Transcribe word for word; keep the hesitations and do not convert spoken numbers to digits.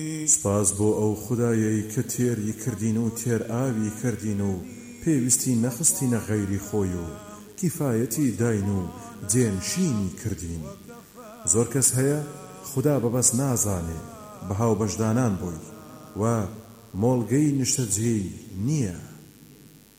سپاس بۆ ئەو خودایەی کە تێری کردین و تێر ئاوی کردین و پێویستی نەخستینە غەیری خۆی و کیفایەتی داین و جێنشینی کردین. زۆر کەس هەیە خدا بەبەس نازانێ بە هاو بەشدانان بووی و مۆڵگەی نیشتەجێی نییە.